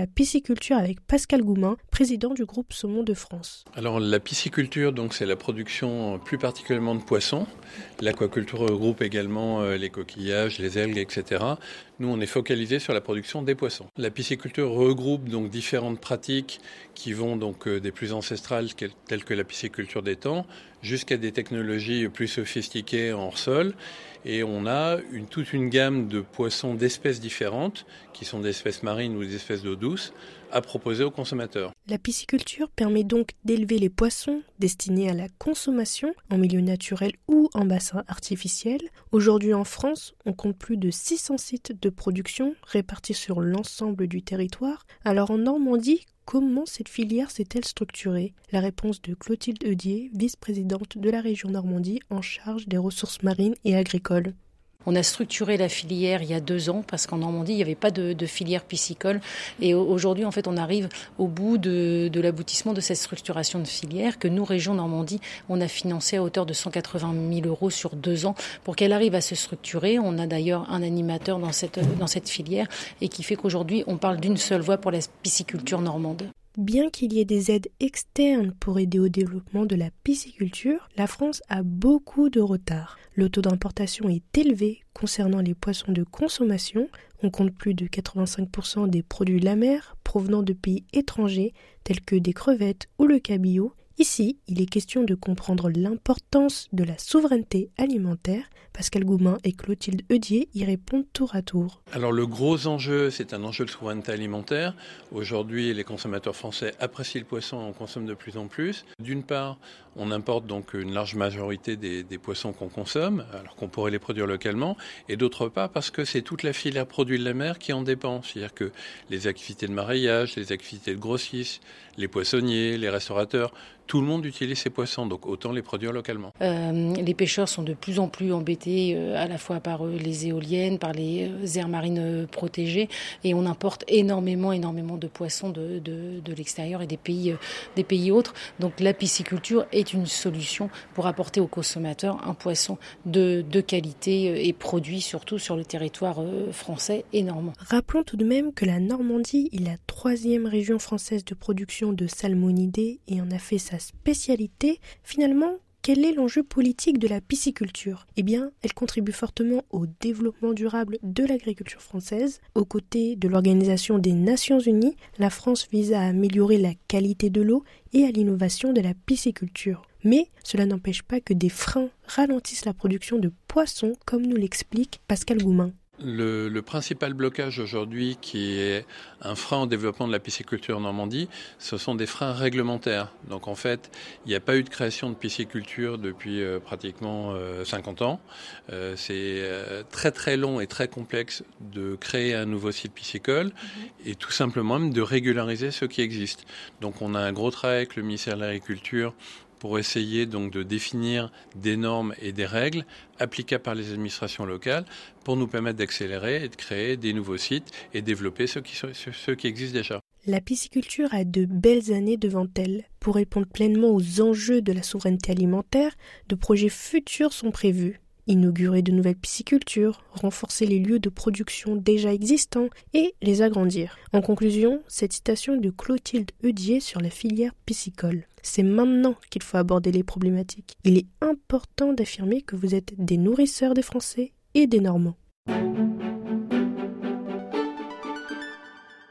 la pisciculture avec Pascal Goumin, président du groupe Saumon de France. Alors la pisciculture, donc, c'est la production plus particulièrement de poissons. L'aquaculture regroupe également les coquillages, les algues, etc. Nous, on est focalisé sur la production des poissons. La pisciculture regroupe donc différentes pratiques qui vont donc des plus ancestrales telles que la pisciculture d'étang jusqu'à des technologies plus sophistiquées en hors-sol. Et on a toute une gamme de poissons d'espèces différentes, qui sont des espèces marines ou des espèces d'eau douce, à proposer aux consommateurs. La pisciculture permet donc d'élever les poissons destinés à la consommation en milieu naturel ou en bassin artificiel. Aujourd'hui en France, on compte plus de 600 sites de production répartis sur l'ensemble du territoire. Alors en Normandie, comment cette filière s'est-elle structurée ? La réponse de Clotilde Heudier, vice-présidente de la région Normandie en charge des ressources marines et agricoles. On a structuré la filière il y a 2 ans parce qu'en Normandie, il n'y avait pas de filière piscicole. Et aujourd'hui, en fait, on arrive au bout de l'aboutissement de cette structuration de filière que nous, région Normandie, on a financé à hauteur de 180 000 € sur 2 ans pour qu'elle arrive à se structurer. On a d'ailleurs un animateur dans cette filière et qui fait qu'aujourd'hui, on parle d'une seule voix pour la pisciculture normande. Bien qu'il y ait des aides externes pour aider au développement de la pisciculture, la France a beaucoup de retard. Le taux d'importation est élevé concernant les poissons de consommation. On compte plus de 85% des produits de la mer provenant de pays étrangers tels que des crevettes ou le cabillaud. Ici, il est question de comprendre l'importance de la souveraineté alimentaire. Pascal Goumin et Clotilde Heudier y répondent tour à tour. Alors le gros enjeu, c'est un enjeu de souveraineté alimentaire. Aujourd'hui, les consommateurs français apprécient le poisson et en consomment de plus en plus. D'une part, on importe donc une large majorité des poissons qu'on consomme, alors qu'on pourrait les produire localement. Et d'autre part, parce que c'est toute la filière produits de la mer qui en dépend. C'est-à-dire que les activités de maraillage, les activités de grossistes, les poissonniers, les restaurateurs, tout le monde utilise ces poissons, donc autant les produire localement. Les pêcheurs sont de plus en plus embêtés à la fois par les éoliennes, par les aires marines protégées, et on importe énormément de poissons de l'extérieur et des pays autres. Donc la pisciculture est une solution pour apporter aux consommateurs un poisson de qualité et produit surtout sur le territoire français et normand. Rappelons tout de même que la Normandie est la 3e région française de production de salmonidés et en a fait sa spécialité. Finalement, quel est l'enjeu politique de la pisciculture ? Eh bien, elle contribue fortement au développement durable de l'agriculture française. Aux côtés de l'Organisation des Nations Unies, la France vise à améliorer la qualité de l'eau et à l'innovation de la pisciculture. Mais cela n'empêche pas que des freins ralentissent la production de poissons, comme nous l'explique Pascal Goumin. Le principal blocage aujourd'hui qui est un frein au développement de la pisciculture en Normandie, ce sont des freins réglementaires. Donc en fait, il n'y a pas eu de création de pisciculture depuis pratiquement 50 ans. C'est très très long et très complexe de créer un nouveau site piscicole et tout simplement même de régulariser ceux qui existent. Donc on a un gros travail avec le ministère de l'Agriculture pour essayer donc de définir des normes et des règles applicables par les administrations locales pour nous permettre d'accélérer et de créer des nouveaux sites et développer ceux qui existent déjà. La pisciculture a de belles années devant elle. Pour répondre pleinement aux enjeux de la souveraineté alimentaire, de projets futurs sont prévus. Inaugurer de nouvelles piscicultures, renforcer les lieux de production déjà existants et les agrandir. En conclusion, cette citation de Clotilde Heudier sur la filière piscicole. C'est maintenant qu'il faut aborder les problématiques. Il est important d'affirmer que vous êtes des nourrisseurs des Français et des Normands.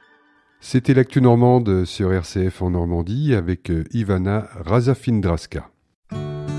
C'était l'actu normande sur RCF en Normandie avec Ivana Razafindraska.